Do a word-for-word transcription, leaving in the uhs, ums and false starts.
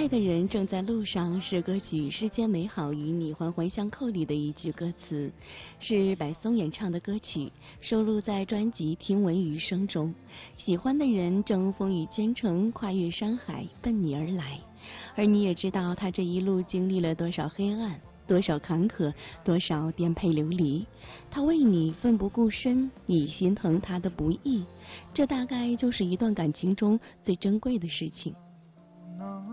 爱的人正在路上是歌曲《世间美好与你环环相扣》里的一句歌词，是白松演唱的歌曲，收录在专辑《听闻余生》中。喜欢的人正风雨兼程，跨越山海，奔你而来。而你也知道他这一路经历了多少黑暗，多少坎坷，多少颠沛流离。他为你奋不顾身，你心疼他的不易，这大概就是一段感情中最珍贵的事情。